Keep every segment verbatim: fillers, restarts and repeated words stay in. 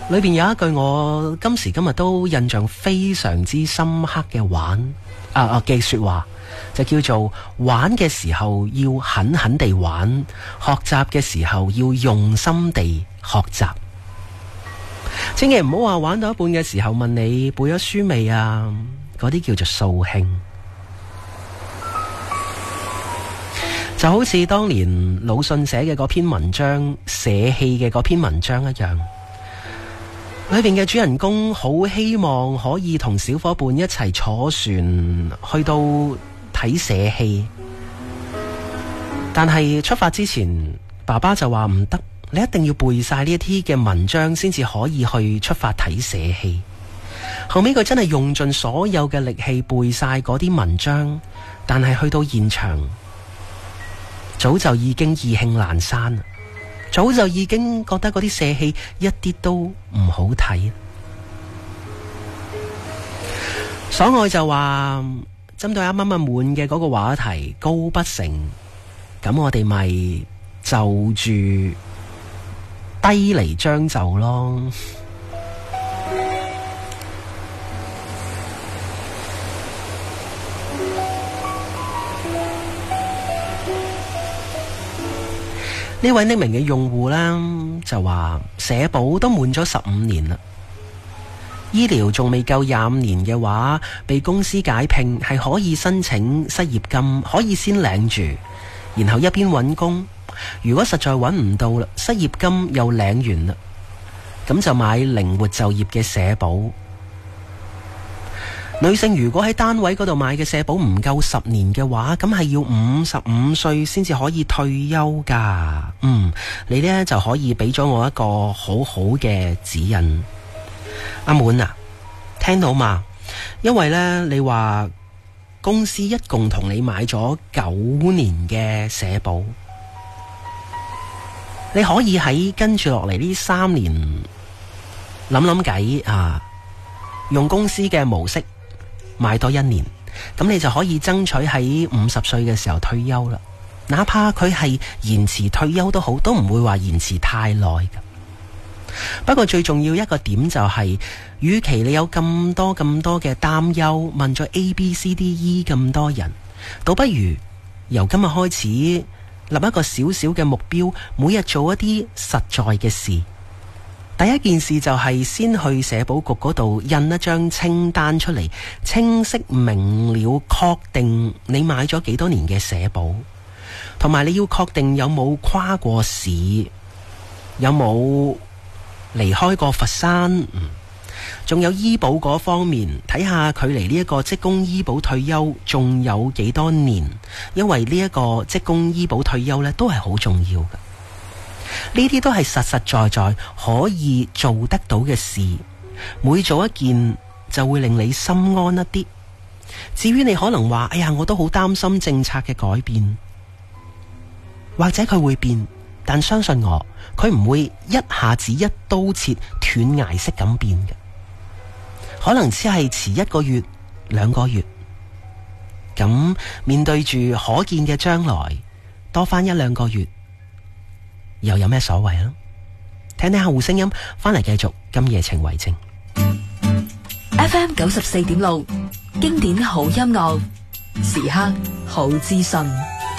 裏邊有一句我今時今日都印象非常之深刻嘅玩啊啊嘅說話，就叫做玩嘅時候要狠狠地玩，學習嘅時候要用心地學習。千祈唔好話玩到一半嘅時候問你背咗書未啊，嗰啲叫做掃興。就好似當年魯迅寫嘅嗰篇文章捨棄嘅嗰篇文章一樣，裏邊嘅主人公好希望可以同小伙伴一齊坐船去到睇捨棄，但係出發之前爸爸就話唔得，你一定要背晒呢一啲嘅文章先至可以去出發睇捨棄。後尾佢真係用盡所有嘅力氣背晒嗰啲文章，但係去到現場早就已經意興闌珊，早就已經覺得嗰啲捨棄一啲都唔好睇。所愛就話針對啱啱啊滿嘅嗰個話題高不成，咁我哋咪就住低嚟將就咯。呢位匿名嘅用戶啦，就話社保都滿咗十五年啦，醫療仲未夠廿五年嘅話，被公司解聘係可以申請失業金，可以先領住，然後一邊揾工。如果實在揾唔到啦，失業金又領完啦，咁就買靈活就業嘅社保。女性如果喺單位嗰度買嘅社保唔夠十年嘅話，咁係要五十五歲先至可以退休噶。嗯，你呢就可以俾咗我一個好好嘅指引。阿滿啊，聽到嘛？因為呢，你話公司一共同你買咗九年嘅社保，你可以喺跟住落嚟呢三年諗諗計啊，用公司嘅模式買多一年，咁你就可以爭取喺五十歲嘅時候退休啦。哪怕佢係延遲退休都好，都唔會話延遲太耐㗎。不過最重要一個點就係，與其你有咁多咁多嘅擔憂，問咗 A B C D E 咁多人，倒不如由今日開始立一個小小嘅目標，每日做一啲實在嘅事。第一件事就係先去社保局嗰度印一張清單出嚟，清晰明了確定你買咗幾多年嘅社保，同埋你要確定有冇跨過市，有冇離開過佛山，仲有醫保嗰方面，睇下距離呢一個職工醫保退休仲有幾多年，因為呢一個職工醫保退休呢都係好重要嘅。呢啲都係實實在在可以做得到嘅事，每做一件就會令你心安一啲。至於你可能話，哎呀，我都好擔心政策嘅改變，或者佢會變，但相信我，佢唔會一下子一刀切斷崖式咁變嘅，可能只係遲一個月兩個月，咁面對住可見嘅將來多返一兩個月又有咩所謂啊？聽聽客戶聲音，翻嚟繼續今夜情為證。 F M 九十四點六，經典好音樂，時刻好資訊。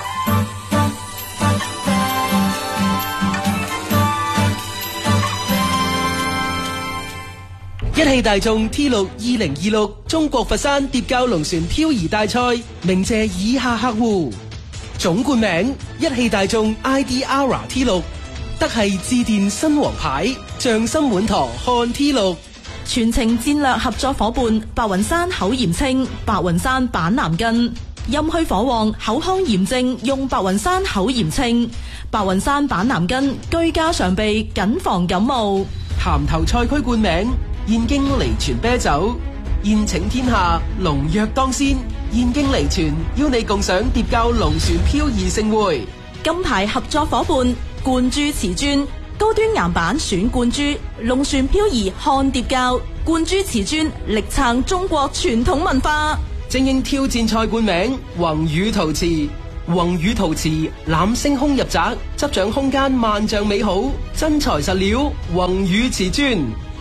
一汽大眾 T 六二零二六中國佛山蝶教龍船漂移大賽，鳴謝以下客戶：總冠名一汽大眾 I D Aura T 六。德系致電新王牌，匠心滿堂漢 T 六。 全程戰略合作伙伴白雲山口炎清，白雲山板藍根，陰虛火旺口腔炎症用白雲山口炎清，白雲山板藍根居家常備謹防感冒。 鹹頭賽區冠名燕京梨泉啤酒，宴請天下龍躍當先，燕京梨泉邀你共賞蝶教龍船漂移盛會。 金牌合作伙伴冠珠瓷磚，高端岩板選冠珠，龍船漂移看蝶教，冠珠瓷磚力撐中國傳統文化。 精英挑戰賽冠名宏宇陶瓷，宏宇陶瓷攬星空入宅，執掌空間萬丈美好，真材實料宏宇瓷磚。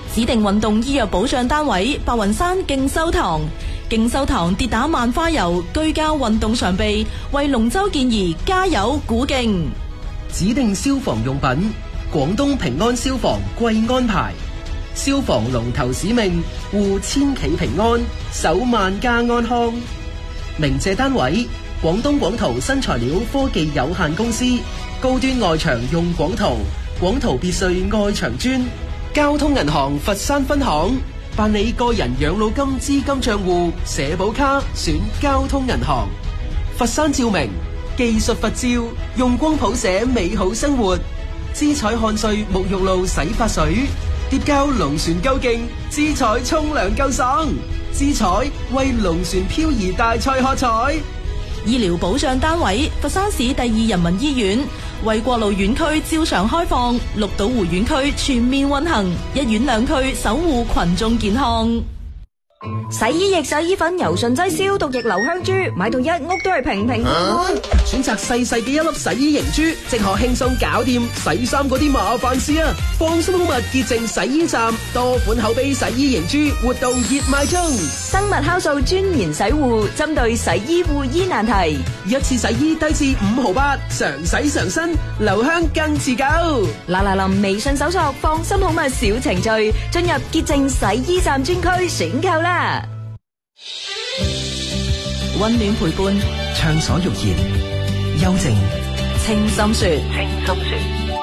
指定運動醫藥保障單位白雲山競修堂。競修堂跌打萬花油居家運動常備，為龍舟健兒加油鼓勁。 指定消防用品廣東平安消防貴安牌，消防龍頭使命護千企平安，守萬家安康。鳴謝單位廣東廣圖新材料科技有限公司，高端外牆用廣圖，廣圖別墅外牆磚。交通銀行佛山分行，辦理個人養老金資金賬戶社保卡選交通銀行。佛山照明技術佛照，用光譜寫美好生活。姿彩漢瑞沐浴露洗髮水，疊膠龍船夠勁，姿彩沖涼夠爽。姿彩為龍船漂移大賽喝彩。 醫療保障單位佛山市第二人民醫院，為國路院區照常開放，綠島湖院區全面運行，一院兩區守護群眾健康。 洗衣液、洗衣粉、柔順劑、消毒液、留香珠，買到一屋都係平平安安。 選擇細細嘅一粒洗衣凝珠，即可輕鬆搞掂洗衫嗰啲麻煩事啊！放心好物潔淨洗衣站，多款口碑洗衣凝珠活動熱賣中。 生物酵素專研洗護，針對洗衣護衣難題， 一次洗衣低至五毫八，常洗常新，留香更持久。 嗱嗱臨微信搜索放心好物小程序，進入潔淨洗衣站專區選購啦。 溫暖陪伴， 暢所欲言，幽靜清心說， 清心說。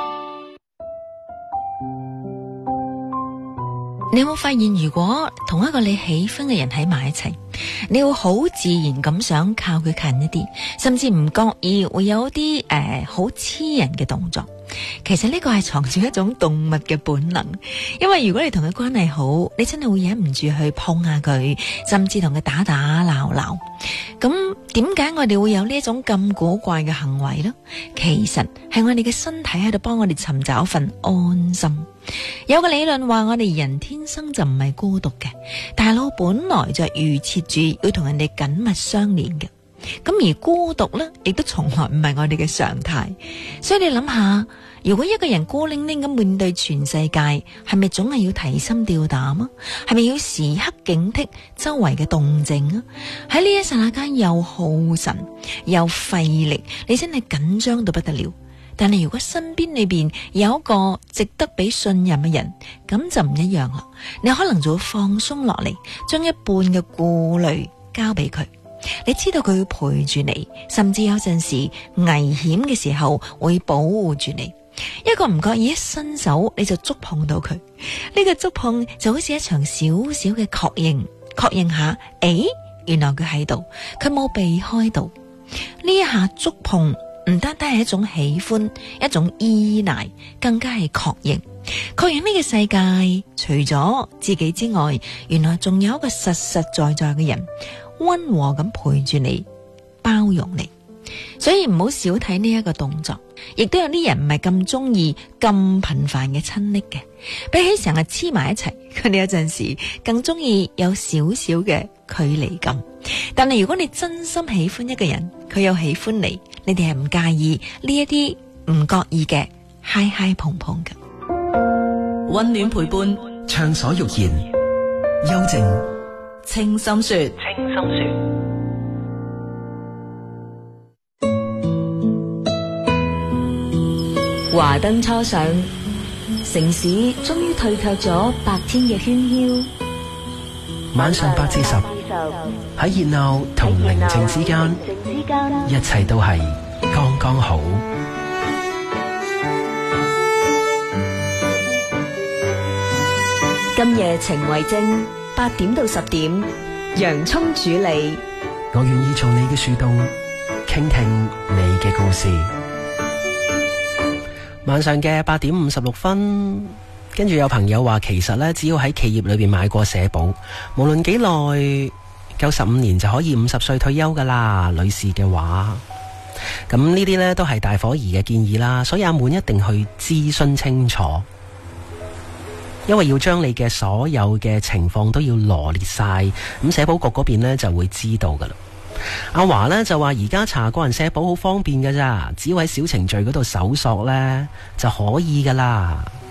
你有冇發現，如果同一個你喜歡嘅人喺埋一齊，你會好自然咁想靠佢近一啲，甚至唔覺意會有一啲誒好黐人嘅動作。其實呢個係藏住一種動物嘅本能，因為如果你同佢關係好，你真係會忍唔住去碰下佢，甚至同佢打打鬧鬧。咁點解我哋會有呢一種咁古怪嘅行為呢？其實係我哋嘅身體喺度幫我哋尋找一份安心。有個理論話，我哋人天生就唔係孤獨嘅，大腦本來就預設住要同人哋緊密相連嘅。咁而孤獨呢，亦都從來唔係我哋嘅常態。所以你諗下，如果一個人孤零零咁面對全世界，係咪總係要提心吊膽啊？係咪要時刻警惕周圍嘅動靜啊？喺呢一剎那間又耗神又費力，你真係緊張到不得了。但係如果身邊裏邊有一個值得俾信任嘅人，咁就唔一樣啦。你可能就會放鬆落嚟，將一半嘅顧慮交俾佢。你知道佢會陪住你，甚至有陣時危險嘅時候會保護住你。一個唔覺意一伸手，你就觸碰到佢。呢個觸碰就好似一場小小嘅確認，確認下，誒，原來佢喺度，佢冇避開到。呢一下觸碰唔單單係一種喜歡，一種依賴，更加係確認。確認呢個世界除咗自己之外，原來仲有一個實實在在嘅人，溫和咁陪住你，包容你。所以唔好少睇呢一個動作。亦都有啲人唔係咁中意咁頻繁嘅親昵嘅，比起成日黐埋一齊，佢哋有陣時更中意有少少嘅距離感。但係如果你真心喜歡一個人，佢又喜歡你，你哋係唔介意呢一啲唔覺意嘅嗨嗨碰碰嘅。 溫暖陪伴， 暢所欲言，幽靜清心說， 清心說。 華燈初上，城市終於退卻咗白天嘅喧囂。 晚上八至十，喺熱鬧同寧靜之間，一切都係剛剛好。 今夜情為證，八點到十點，洋蔥主理。 我願意做你嘅樹洞，傾聽你嘅故事。晚上嘅八點五十六分，跟住有朋友話，其實呢，只要喺企業裏邊買過社保，無論幾耐，夠十五年就可以五十歲退休噶啦。女士嘅話，咁呢啲呢都係大伙兒嘅建議啦，所以阿滿一定去諮詢清楚，因為要將你嘅所有嘅情況都要羅列晒，咁社保局嗰邊呢就會知道噶啦。阿華呢就話而家查個人社保好方便㗎咋，只要喺小程序嗰度搜索呢就可以㗎啦。